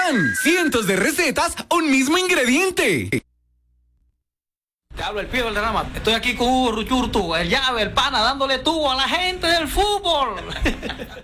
¡Vean! Cientos de recetas, un mismo ingrediente. Te hablo el Pío del Rama. Estoy aquí con Hugo Ruchurtu, el llave, el pana, dándole tubo a la gente del fútbol.